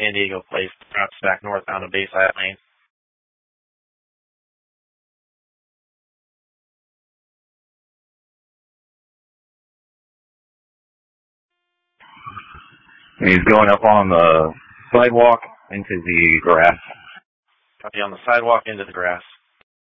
San Diego Place, perhaps back north down to Bayside Lane. He's going up on the sidewalk into the grass. Copy, on the sidewalk into the grass.